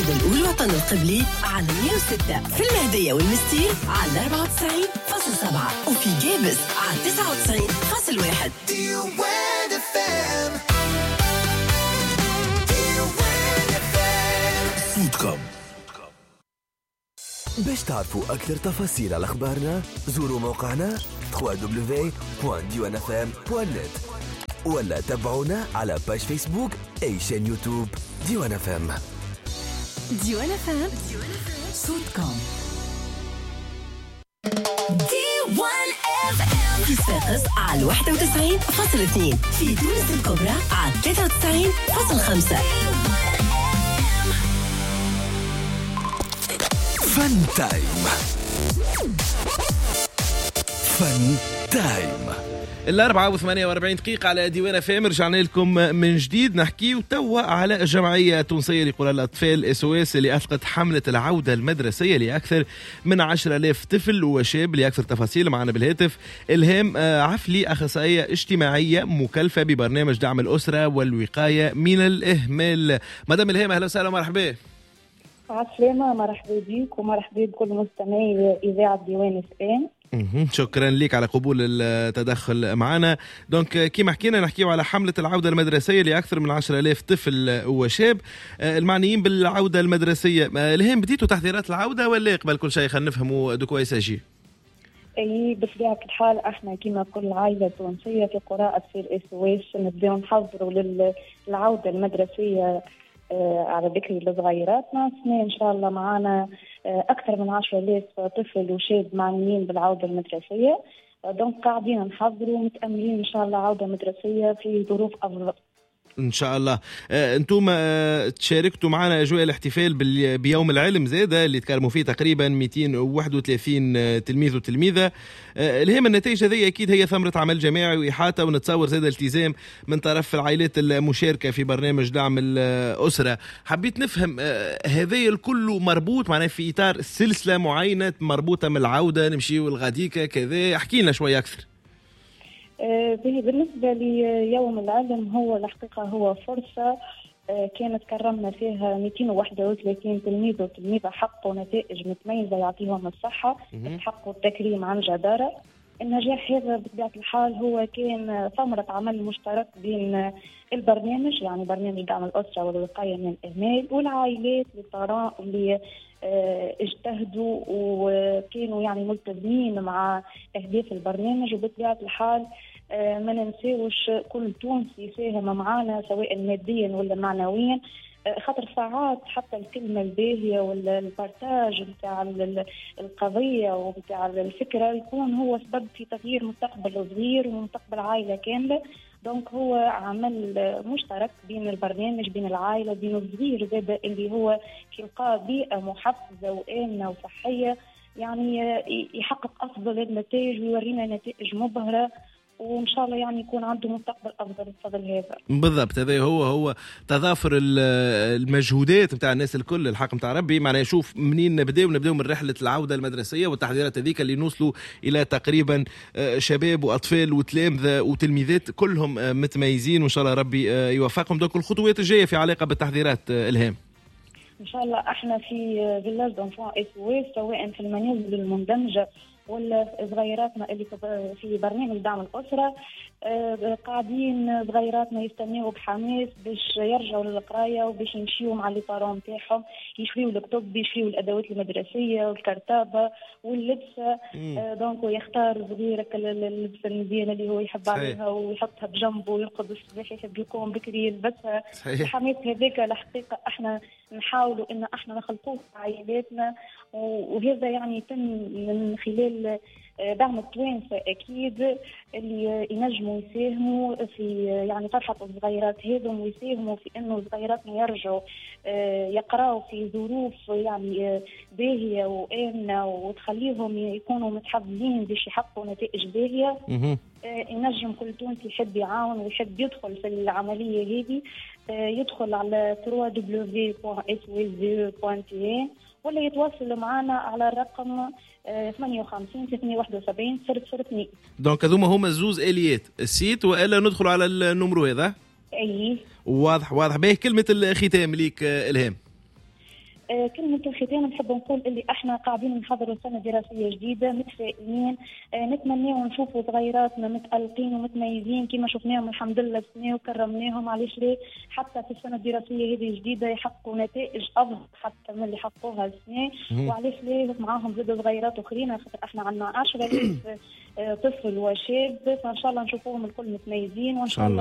هذا الوطن القبلي على 106 في المهدية والمستير على 94.7 وفي جابس على 99.1. صوتكم. باش تعرفوا أكثر تفاصيل على أخبارنا زوروا موقعنا www.diwanfm.net ولا تابعونا على باج فيسبوك أي شان يوتيوب ديوان اف ام. ديوان اف ام صوتكم. ديوان اف ام في صفاقس على 91.2 في تونس الكبرى على 93.5. فن تايم. فن تايم. 4:48 على ديوان اف ام. رجعنا لكم من جديد نحكي توا على الجمعية التونسية لقرى الأطفال SOS اللي أطلقت حملة العودة المدرسية لأكثر من 10,000 طفل وشاب. لأكثر تفاصيل معنا بالهاتف إلهام عفلي، أخصائية اجتماعية مكلفة ببرنامج دعم الأسرة والوقاية من الإهمال. مدام إلهام أهلا وسهلا ومرحبا. عسلامة، مرحبا بك ومرحبا بكل مستمعي إذاعة ديوان اف ام. شكرا لك على قبول التدخل معنا. دونك كيما حكينا نحكيو على حملة العودة المدرسية لأكثر من 10,000 طفل وشاب المعنيين بالعودة المدرسية. الهام بديتوا تحضيرات العودة ولا قبل كل شيء خلينا نفهموا دو كويس اجي؟ اي بطبيعة الحال احنا كما كل عائلة تونسية في قراءة في SOS نبداو نحضروا للعودة المدرسية على ذكر لصغيراتنا. سنة إن شاء الله معنا أكثر من 10,000 طفل وشاب معنيين بالعودة المدرسية. دونك قاعدين نحضروا ومتأملين إن شاء الله عودة مدرسية في ظروف أفضل إن شاء الله. أنتم تشاركتوا معنا أجواء الاحتفال بيوم العلم زادة اللي تكرموا فيه تقريبا 231 تلميذ وتلميذة. الهام النتائج هذه أكيد هي ثمرة عمل جماعي وإحاطة، ونتصور زادة التزام من طرف العائلات المشاركة في برنامج دعم الأسرة. حبيت نفهم هذا الكل مربوط معنا في إطار سلسلة معينة مربوطة من العودة نمشيو الغاديكا كذا. احكي لنا شوية أكثر. بالنسبة ليوم العلم هو الحقيقة هو فرصة كانت كرمنا فيها 231 تلميذ وتلميذة حققوا نتائج متميزة يعطيهم الصحة، حققوا التكريم عن جدارة. النجاح هذا بطبيعة الحال هو كان ثمرة عمل مشترك بين البرنامج، يعني برنامج دعم الأسرة والوقاية من الإهمال، والعائلات اللي اجتهدوا وكانوا يعني ملتزمين مع أهداف البرنامج. وبطبيعة الحال ما ننساوش كل تونسي ساهم معنا سواء ماديا ولا معنويا، خاطر ساعات حتى الكلمة الباهية ولا البارتاج بتاع القضية وبتاع الفكرة يكون هو سبب في تغيير مستقبل صغير ومستقبل عائلة كاملة. دونك هو عمل مشترك بين البرنامج بين العائلة بين الصغير زاد اللي هو يلقى بيئة محفزة وآمنة وصحية، يعني يحقق أفضل النتائج ويورينا نتائج مبهرة، وإن شاء الله يعني يكون عنده مستقبل أفضل بفضل هذا. بالضبط، هذا هو تضافر المجهودات بتاع الناس الكل. الحق بتاع ربي معنا يشوف منين نبدأ من رحلة العودة المدرسية والتحضيرات هذيك اللي نوصلوا إلى تقريبا شباب وأطفال وتلامذة وتلميذات كلهم متميزين، وإن شاء الله ربي يوفقهم. دوك الخطوات الجاية في علاقة بالتحضيرات إلهام. إن شاء الله احنا في فيلاج دونفون SOS سواء في المنازل المندمجة ولا صغيراتنا اللي في برنامج دعم الأسرة قاعدين صغيراتنا يستناوا بحماس باش يرجعوا للقراية وباش يمشيوا مع اللي طارون تاعهم، يشريوا الكتب، يشريوا الأدوات المدرسية والكرتابة واللبسة. دونك يختار صغير اللبسة المزيانة اللي هو يحب عليها ويحطها بجنبه ويرقد الصباح يحب يقوم بكري يلبسها. الحماس هذاك الحقيقة احنا نحاولوا ان احنا نخلقوه في عائلاتنا، وهذا يعني يتم من خلال دعم التوانسة أكيد اللي ينجموا يساهموا في يعني فرحة الصغيرات هذم، ويساهموا في إنه صغيراتنا يرجعوا يقرأوا في ظروف يعني باهية وآمنة وتخليهم يكونوا متحفزين باش يحققوا نتائج باهية. ينجم كل تونسي يحب يعاون ويحب يدخل في العملية هذه، يدخل على www.swsve.tn ولا يتواصل معنا على الرقم 58 371 002. دونك هذوما هما زوز آليات السيت وإلا ندخل على النمرو هذا. أي واضح. به كلمة الختام ليك إلهام. كلمة الختام نحب نقول اللي احنا قاعدين نحضروا سنة دراسية جديدة متفائلين، نتمنى نشوفوا صغيراتنا متألقين ومتميزين كما شفناهم الحمد لله السنة وكرمناهم. علاش ليه حتى في السنة الدراسية هذه الجديدة يحققوا نتائج أفضل حتى من اللي حققوها السنة. وعلاش ليه معاهم زاد صغيرات أخرين، خاطر احنا عندنا 10,000 طفل وشاب، فإن شاء الله نشوفوهم الكل متميزين وإن شاء الله